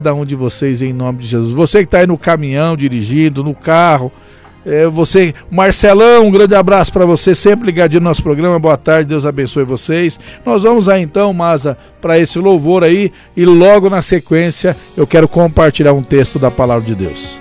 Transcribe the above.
cada um de vocês em nome de Jesus. Você que está aí no caminhão, dirigindo, no carro, você, Marcelão, um grande abraço para você, sempre ligadinho no nosso programa. Boa tarde, Deus abençoe vocês. Nós vamos aí então, Maza, para esse louvor aí, e logo na sequência eu quero compartilhar um texto da palavra de Deus.